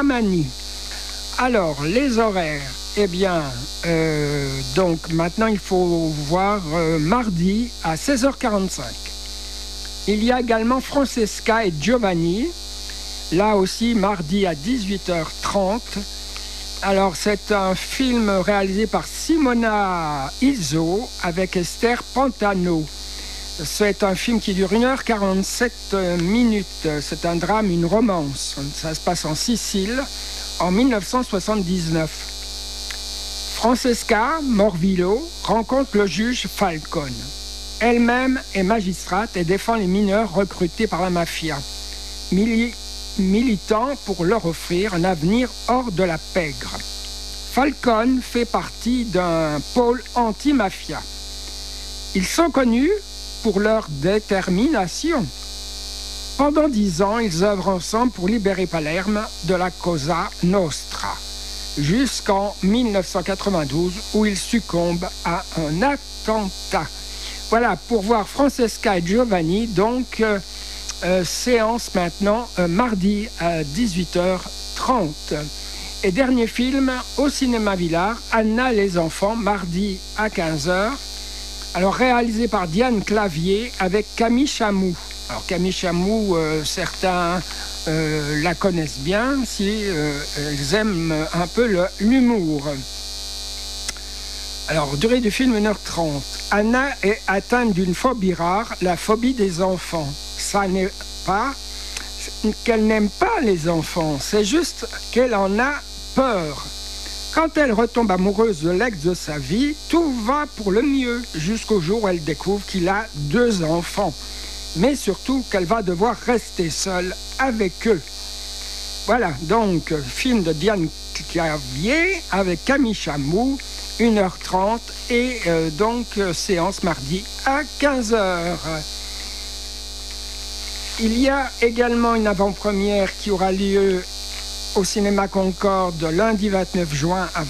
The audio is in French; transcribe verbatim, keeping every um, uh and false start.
Mani. Alors, les horaires, eh bien, euh, donc maintenant il faut voir euh, mardi à seize heures quarante-cinq. Il y a également Francesca et Giovanni, là aussi mardi à dix-huit heures trente. Alors, c'est un film réalisé par Simona Izzo avec Esther Pantano. C'est un film qui dure une heure quarante-sept minutes. C'est un drame, une romance. Ça se passe en Sicile en mille neuf cent soixante-dix-neuf. Francesca Morvillo rencontre le juge Falcone. Elle-même est magistrate et défend les mineurs recrutés par la mafia, mili- militant pour leur offrir un avenir hors de la pègre. Falcone fait partie d'un pôle anti-mafia. Ils sont connus pour leur détermination. Pendant dix ans, ils œuvrent ensemble pour libérer Palerme de la Cosa Nostra, jusqu'en mille neuf cent quatre-vingt-douze, où ils succombent à un attentat. Voilà, pour voir Francesca et Giovanni, donc euh, euh, séance maintenant, euh, mardi à dix-huit heures trente. Et dernier film, au Cinéma Villard, Anna les enfants, mardi à quinze heures. Alors, réalisé par Diane Clavier avec Camille Chamou. Alors, Camille Chamou, euh, certains euh, la connaissent bien si euh, elles aiment un peu le, l'humour. Alors, durée du film, une heure trente. Anna est atteinte d'une phobie rare, la phobie des enfants. Ça n'est pas qu'elle n'aime pas les enfants, c'est juste qu'elle en a peur. Quand elle retombe amoureuse de l'ex de sa vie, tout va pour le mieux, jusqu'au jour où elle découvre qu'il a deux enfants. Mais surtout qu'elle va devoir rester seule avec eux. Voilà, donc, film de Diane Clavier avec Camille Chamou, une heure trente, et euh, donc, euh, séance mardi à quinze heures. Il y a également une avant-première qui aura lieu au Cinéma Concorde lundi vingt-neuf juin à